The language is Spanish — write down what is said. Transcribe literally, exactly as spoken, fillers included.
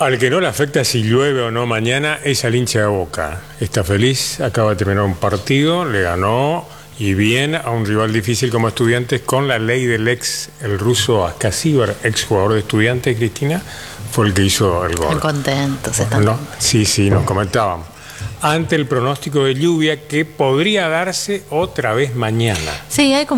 Al que no le afecta si llueve o no mañana es al hincha de Boca. Está feliz, acaba de terminar un partido, le ganó y bien a un rival difícil como Estudiantes con la ley del ex, el ruso Askasibar, ex jugador de Estudiantes, Cristina, fue el que hizo el gol. Están contentos, están. ¿No? Sí, sí, nos comentaban. Ante el pronóstico de lluvia que podría darse otra vez mañana. Sí, hay como